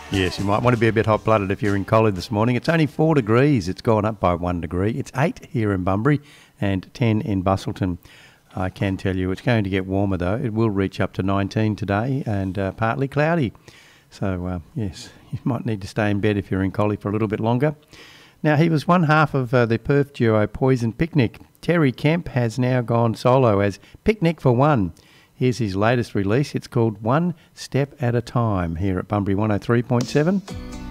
Yes, you might want to be a bit hot-blooded if you're in Collie this morning. It's only 4 degrees. It's gone up by 1 degree. It's 8 here in Bunbury and 10 in Busselton. I can tell you it's going to get warmer, though. It will reach up to 19 today and partly cloudy. So, yes, you might need to stay in bed if you're in Collie for a little bit longer. Now, he was one half of the Perth duo Poison Picnic. Terry Kemp has now gone solo as Picnic for One. Here's his latest release. It's called One Step at a Time here at Bunbury 103.7.